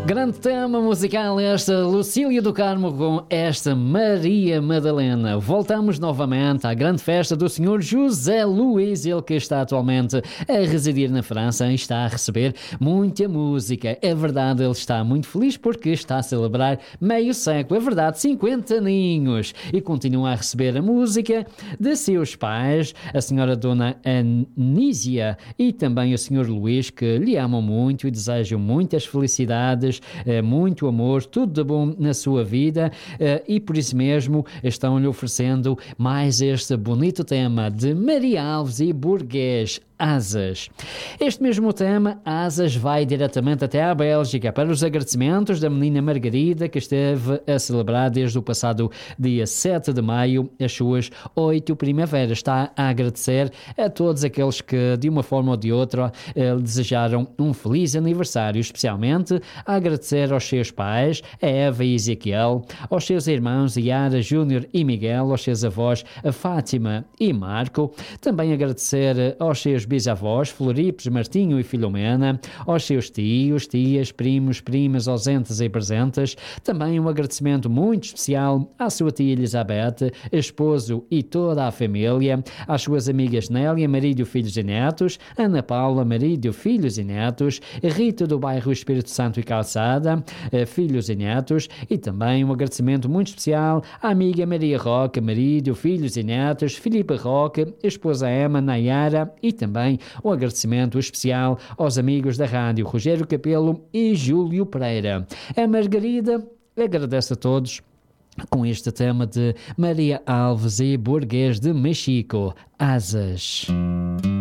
Grande tema musical esta, Lucília do Carmo com esta Maria Madalena. Voltamos novamente à grande festa do Senhor José Luís, ele que está atualmente a residir na França e está a receber muita música. É verdade, ele está muito feliz porque está a celebrar meio século, é verdade, 50 aninhos, e continua a receber a música de seus pais, a senhora Dona Anísia e também o Senhor Luís, que lhe amam muito e desejam muitas felicidades, muito amor, tudo de bom na sua vida, e por isso mesmo estão-lhe oferecendo mais este bonito tema de Maria Alves e Burguês, Asas. Este mesmo tema, Asas, vai diretamente até à Bélgica para os agradecimentos da menina Margarida, que esteve a celebrar desde o passado dia 7 de maio as suas 8 primaveras. Está a agradecer a todos aqueles que, de uma forma ou de outra, desejaram um feliz aniversário, especialmente a agradecer aos seus pais, a Eva e Ezequiel, aos seus irmãos Yara, Júnior e Miguel, aos seus avós a Fátima e Marco, também agradecer aos seus bisavós, Floripes, Martinho e Filomena, aos seus tios, tias, primos, primas, ausentes e presentes. Também um agradecimento muito especial à sua tia Elizabeth, esposo e toda a família, às suas amigas Nélia, marido, filhos e netos, Ana Paula, marido, filhos e netos, Rita do bairro Espírito Santo e Calçada, filhos e netos, e também um agradecimento muito especial à amiga Maria Roque, marido, filhos e netos, Filipe Roque, esposa Emma, Nayara, e também um agradecimento especial aos amigos da rádio Rogério Capelo e Júlio Pereira. A Margarida agradece a todos com este tema de Maria Alves e Burguês de Mexico, Asas.